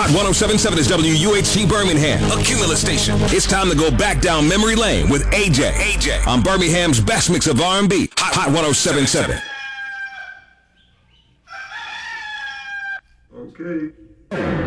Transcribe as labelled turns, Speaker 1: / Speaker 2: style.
Speaker 1: Hot 107.7 is WUHC Birmingham, a Cumulus station. It's time to go back down memory lane with AJ on Birmingham's best mix of R&B. Hot 107.7.
Speaker 2: Okay.